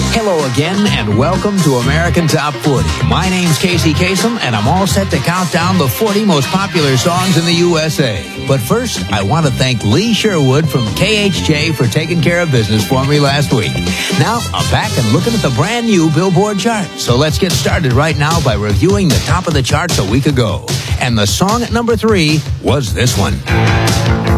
Hello again, and welcome to American Top 40. My name's Casey Kasem, and I'm all set to count down the 40 most popular songs in the USA. But first, I want to thank Lee Sherwood from KHJ for taking care of business for me last week. Now, I'm back and looking at the brand new Billboard chart. So let's get started right now by reviewing the top of the charts a week ago. And the song at number 3 was this one.